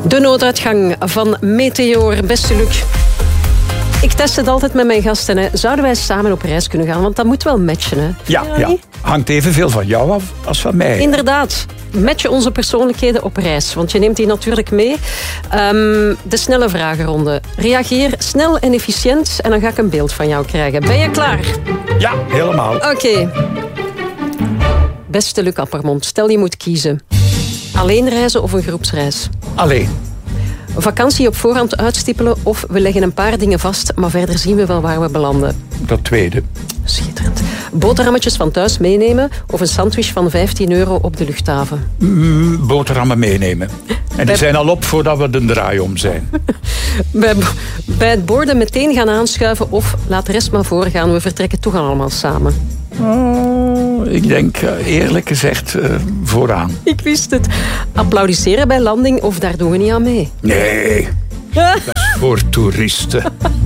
De nooduitgang van Meteor, beste Luc. Ik test het altijd met mijn gasten. Hè. Zouden wij samen op reis kunnen gaan? Want dat moet wel matchen. Hè. Ja. Hangt evenveel van jou af als van mij. Inderdaad. Matchen onze persoonlijkheden op reis. Want je neemt die natuurlijk mee. De snelle vragenronde. Reageer snel en efficiënt en dan ga ik een beeld van jou krijgen. Ben je klaar? Ja, helemaal. Oké. Beste Luc Appermond, stel je moet kiezen. Alleen reizen of een groepsreis? Alleen. Vakantie op voorhand uitstippelen of we leggen een paar dingen vast, maar verder zien we wel waar we belanden. Dat tweede. Schitterend. Boterhammetjes van thuis meenemen of een sandwich van €15 op de luchthaven? Boterhammen meenemen. En die zijn al op voordat we de draai om zijn. Bij het borden meteen gaan aanschuiven of laat de rest maar voorgaan, we vertrekken toch allemaal samen. Ik denk eerlijk gezegd vooraan. Ik wist het. Applaudisseren bij landing of daar doen we niet aan mee? Nee, dat is voor toeristen.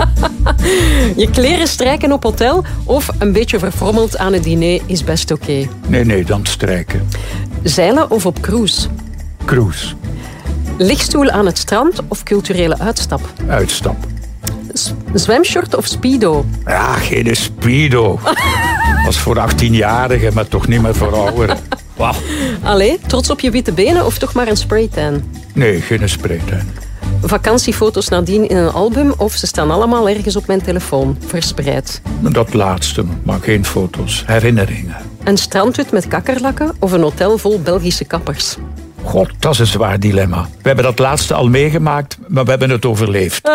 Je kleren strijken op hotel of een beetje verfrommeld aan het diner is best oké. Nee, dan strijken. Zeilen of op cruise? Cruise. Lichtstoel aan het strand of culturele uitstap? Uitstap. Zwemshort of speedo? Ja, geen speedo. Dat is voor 18-jarigen, maar toch niet meer voor ouderen. Wow. Allee, trots op je witte benen of toch maar een spraytan? Nee, geen spraytan. Vakantiefoto's nadien in een album of ze staan allemaal ergens op mijn telefoon, verspreid? Dat laatste, maar geen foto's. Herinneringen. Een strandhut met kakkerlakken of een hotel vol Belgische kappers? God, dat is een zwaar dilemma. We hebben dat laatste al meegemaakt, maar we hebben het overleefd.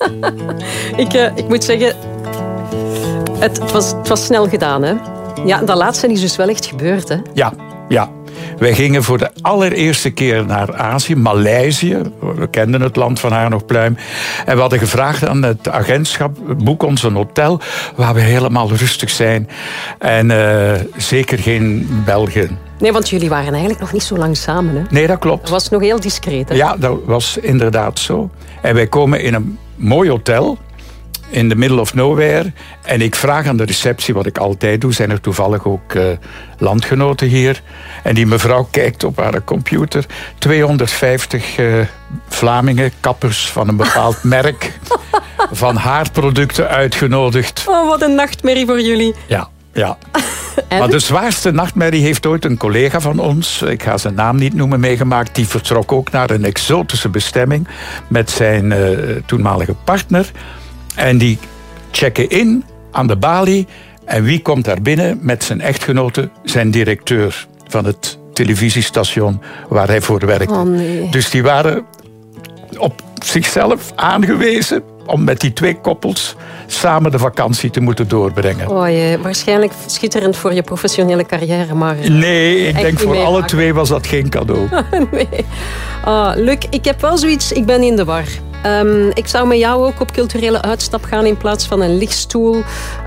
Ik moet zeggen, het was snel gedaan, hè? Ja, dat laatste is dus wel echt gebeurd, hè? Ja. Wij gingen voor de allereerste keer naar Azië, Maleisië. We kenden het land van haar nog pluim. En we hadden gevraagd aan het agentschap, boek ons een hotel waar we helemaal rustig zijn. En zeker geen Belgen. Nee, want jullie waren eigenlijk nog niet zo lang samen, hè? Nee, dat klopt. Dat was nog heel discreet, hè? Ja, dat was inderdaad zo. En wij komen in een mooi hotel in the middle of nowhere. En ik vraag aan de receptie, wat ik altijd doe, zijn er toevallig ook landgenoten hier. En die mevrouw kijkt op haar computer. 250 Vlamingen, kappers van een bepaald merk, van haarproducten uitgenodigd. Oh, wat een nachtmerrie voor jullie. Ja. Maar de zwaarste nachtmerrie heeft ooit een collega van ons, ik ga zijn naam niet noemen, meegemaakt. Die vertrok ook naar een exotische bestemming met zijn toenmalige partner. En die checken in aan de balie. En wie komt daar binnen met zijn echtgenote? Zijn directeur van het televisiestation waar hij voor werkte. Oh, nee. Dus die waren op zichzelf aangewezen om met die twee koppels samen de vakantie te moeten doorbrengen. Oh jee, waarschijnlijk schitterend voor je professionele carrière, maar... Nee, ik denk voor alle twee was dat geen cadeau. Nee. Luc, ik heb wel zoiets, ik ben in de war. Ik zou met jou ook op culturele uitstap gaan in plaats van een lichtstoel.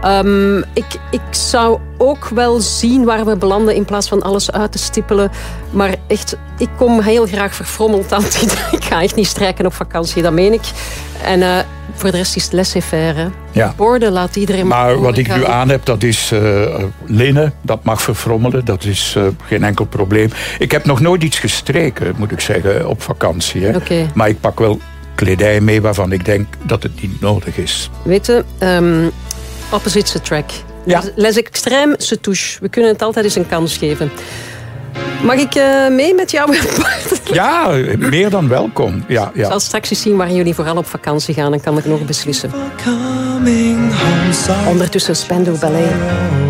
Ik zou ook wel zien waar we belanden in plaats van alles uit te stippelen. Maar echt, ik kom heel graag verfrommeld aan. Ik ga echt niet strijken op vakantie, dat meen ik. En voor de rest is het laissez-faire. Ja. Borden, laat iedereen maar wat ik gaan. nu aan heb, dat is linnen. Dat mag verfrommelen, dat is geen enkel probleem. Ik heb nog nooit iets gestreken, moet ik zeggen, op vakantie. Hè. Okay. Maar ik pak wel kledij mee waarvan ik denk dat het niet nodig is. Weet je, opposites attract. Ja. Les extrêmes se touche. We kunnen het altijd eens een kans geven. Mag ik mee met jou? Ja, meer dan welkom. Ja. Ik zal straks eens zien waar jullie vooral op vakantie gaan. Dan kan ik nog beslissen. Ondertussen Spandau Ballet.